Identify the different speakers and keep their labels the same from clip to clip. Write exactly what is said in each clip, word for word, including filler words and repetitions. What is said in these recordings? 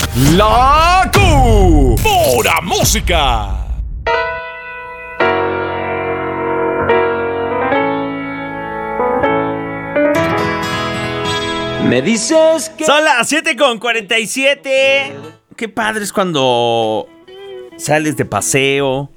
Speaker 1: La Q. Pura música.
Speaker 2: Me dices que...
Speaker 3: Son las siete con cuarenta y siete. Qué padre es cuando sales de paseo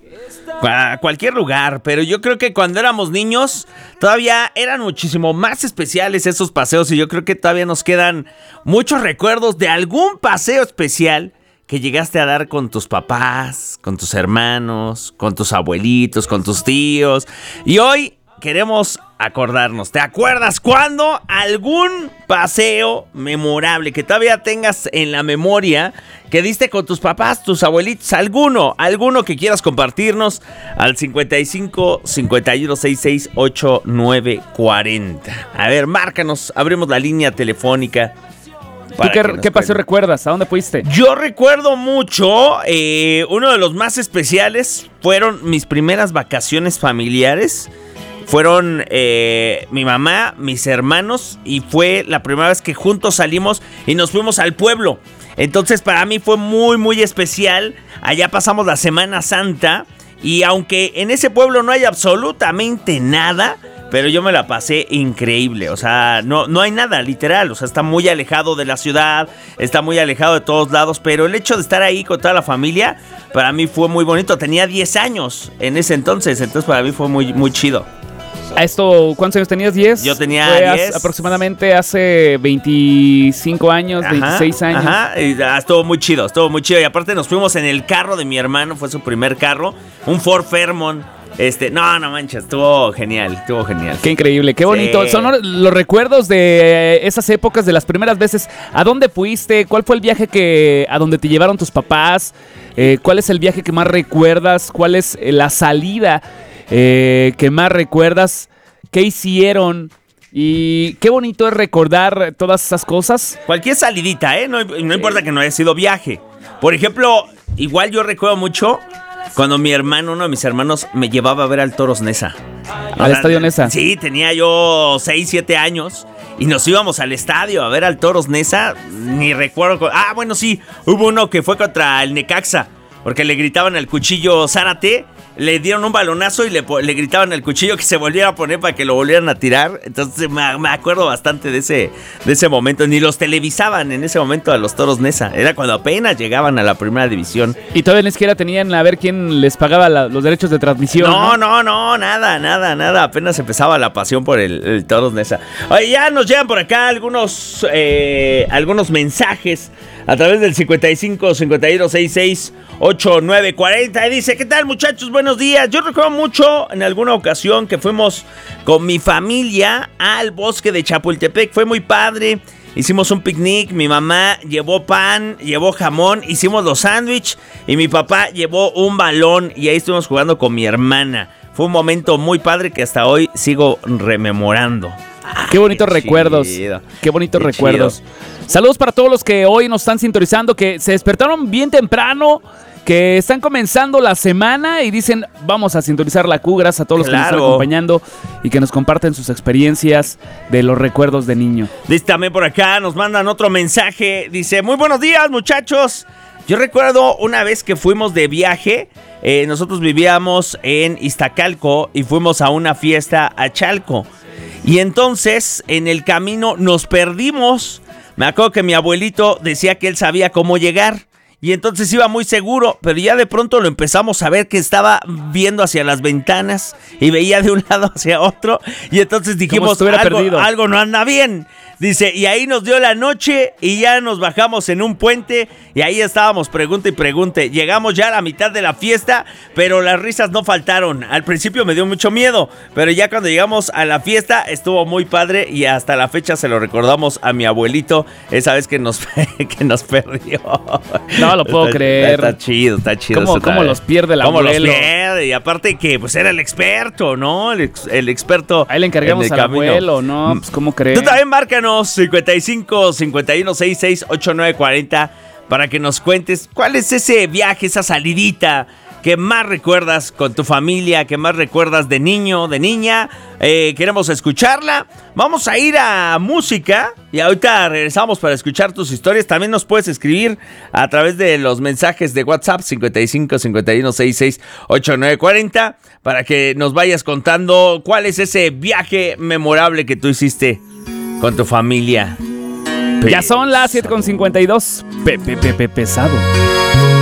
Speaker 3: a cualquier lugar, pero yo creo que cuando éramos niños todavía eran muchísimo más especiales esos paseos y yo creo que todavía nos quedan muchos recuerdos de algún paseo especial que llegaste a dar con tus papás, con tus hermanos, con tus abuelitos, con tus tíos. Y hoy queremos acordarnos. ¿Te acuerdas cuándo? Algún paseo memorable que todavía tengas en la memoria que diste con tus papás, tus abuelitos, alguno, alguno que quieras compartirnos al cincuenta y cinco, cincuenta y uno, sesenta y seis, ochenta y nueve, cuarenta. A ver, márcanos, abrimos la línea telefónica.
Speaker 4: ¿Tú qué, qué paseo recuerdas? ¿A dónde fuiste?
Speaker 3: Yo recuerdo mucho, eh, uno de los más especiales fueron mis primeras vacaciones familiares. Fueron eh, mi mamá, mis hermanos, y fue la primera vez que juntos salimos y nos fuimos al pueblo. Entonces para mí fue muy muy especial. Allá pasamos la Semana Santa y aunque en ese pueblo no hay absolutamente nada, pero yo me la pasé increíble. O sea, no, no hay nada, literal. O sea, está muy alejado de la ciudad, está muy alejado de todos lados, pero el hecho de estar ahí con toda la familia, para mí fue muy bonito. Tenía diez años en ese entonces, entonces para mí fue muy, muy chido.
Speaker 4: ¿A esto cuántos años tenías? ¿diez?
Speaker 3: Yo tenía
Speaker 4: Fue
Speaker 3: diez.
Speaker 4: Aproximadamente hace veinticinco años, ajá, veintiséis años.
Speaker 3: Ajá, y, ah, estuvo muy chido, estuvo muy chido. Y aparte nos fuimos en el carro de mi hermano, fue su primer carro, un Ford Fairmont. Este, no, no manches, estuvo genial, estuvo genial.
Speaker 4: Qué increíble, qué bonito. Sí. Son los recuerdos de esas épocas, de las primeras veces. ¿A dónde fuiste? ¿Cuál fue el viaje que a donde te llevaron tus papás? Eh, ¿Cuál es el viaje que más recuerdas? ¿Cuál es la salida eh, que más recuerdas? ¿Qué hicieron? Y qué bonito es recordar todas esas cosas.
Speaker 3: Cualquier salidita, ¿eh? No, no importa que no haya sido viaje. Por ejemplo, igual yo recuerdo mucho cuando mi hermano, uno de mis hermanos, me llevaba a ver al Toros Neza.
Speaker 4: ¿Al estadio Neza?
Speaker 3: Sí, tenía yo seis, siete años y nos íbamos al estadio a ver al Toros Neza. Ni recuerdo. Ah, bueno, sí, hubo uno que fue contra el Necaxa, porque le gritaban al Cuchillo Zárate. Le dieron un balonazo y le, le gritaban al Cuchillo que se volviera a poner para que lo volvieran a tirar. Entonces me, me acuerdo bastante de ese, de ese momento. Ni los televisaban en ese momento a los Toros Neza. Era cuando apenas llegaban a la primera división.
Speaker 4: Y todavía ni siquiera tenían a ver quién les pagaba la, los derechos de transmisión.
Speaker 3: No, no, no, no, nada, nada, nada. Apenas empezaba la pasión por el, el Toros Neza. Oye, ya nos llegan por acá algunos, eh, algunos mensajes a través del cincuenta y cinco, cincuenta y uno, sesenta y seis, ochenta y nueve, cuarenta. Y dice, ¿qué tal, muchachos? Buenos días. Yo recuerdo mucho en alguna ocasión que fuimos con mi familia al bosque de Chapultepec. Fue muy padre. Hicimos un picnic. Mi mamá llevó pan, llevó jamón, hicimos los sándwiches y mi papá llevó un balón y ahí estuvimos jugando con mi hermana. Fue un momento muy padre que hasta hoy sigo rememorando.
Speaker 4: Qué bonitos qué recuerdos.
Speaker 3: Chido.
Speaker 4: Qué bonitos
Speaker 3: qué
Speaker 4: recuerdos.
Speaker 3: Chido.
Speaker 4: Saludos para todos los que hoy nos están sintonizando, que se despertaron bien temprano, que están comenzando la semana y dicen, vamos a sintonizar la Q. Gracias a todos claro. los que nos están acompañando y que nos comparten sus experiencias de los recuerdos de niño.
Speaker 3: Dice también por acá, nos mandan otro mensaje. Dice, muy buenos días, muchachos. Yo recuerdo una vez que fuimos de viaje. Eh, nosotros vivíamos en Iztacalco y fuimos a una fiesta a Chalco. Y entonces, en el camino nos perdimos. Me acuerdo que mi abuelito decía que él sabía cómo llegar. Y entonces iba muy seguro, pero ya de pronto lo empezamos a ver que estaba viendo hacia las ventanas y veía de un lado hacia otro. Y entonces dijimos,
Speaker 4: si
Speaker 3: algo, algo no anda bien. Dice, y ahí nos dio la noche y ya nos bajamos en un puente y ahí estábamos, pregunta y pregunte. Llegamos ya a la mitad de la fiesta, pero las risas no faltaron. Al principio me dio mucho miedo, pero ya cuando llegamos a la fiesta estuvo muy padre y hasta la fecha se lo recordamos a mi abuelito esa vez que nos, que nos perdió.
Speaker 4: No lo puedo
Speaker 3: está,
Speaker 4: creer.
Speaker 3: Está, está chido, está chido.
Speaker 4: ¿Cómo, cómo los pierde el abuelo?
Speaker 3: ¿Cómo los pierde? Y aparte que pues era el experto, ¿no? El, ex, el experto.
Speaker 4: Ahí le encargamos al camino. Abuelo, ¿no? Pues ¿cómo crees?
Speaker 3: Tú también márcanos cincuenta y cinco, cincuenta y uno, sesenta y seis, ochenta y nueve, cuarenta para que nos cuentes cuál es ese viaje, esa salidita que más recuerdas con tu familia, que más recuerdas de niño, de niña. Eh, queremos escucharla. Vamos a ir a música y ahorita regresamos para escuchar tus historias. También nos puedes escribir a través de los mensajes de WhatsApp cincuenta y cinco, cincuenta y uno, sesenta y seis, ochenta y nueve cuarenta para que nos vayas contando cuál es ese viaje memorable que tú hiciste con tu familia.
Speaker 4: Ya son las siete con cincuenta y dos. Pepe, pepe, pesado.